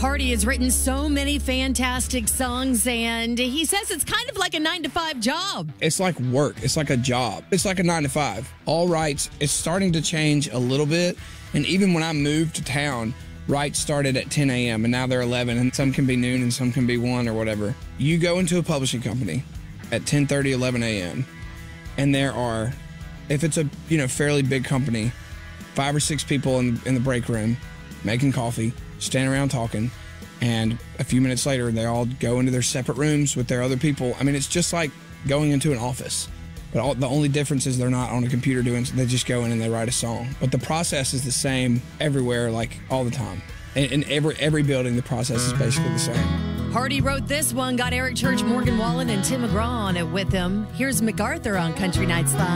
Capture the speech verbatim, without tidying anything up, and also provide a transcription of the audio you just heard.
Hardy has written so many fantastic songs, and he says it's kind of like a nine to five job. It's like work. It's like a job. It's like a nine to five. All rights, it's starting to change a little bit. And even when I moved to town, rights started at ten a.m. and now they're eleven, and some can be noon and some can be one or whatever. You go into a publishing company at ten thirty, eleven a.m. and there are, if it's a you know fairly big company, five or six people in, in the break room making coffee, standing around talking, and a few minutes later they all go into their separate rooms with their other people. I mean, it's just like going into an office, but all, the only difference is they're not on a computer doing, they just go in and they write a song. But the process is the same everywhere, like all the time. In, in every every building, the process is basically the same. Hardy wrote this one, got Eric Church, Morgan Wallen, and Tim McGraw on it with him. Here's MacArthur on Country Nights Live.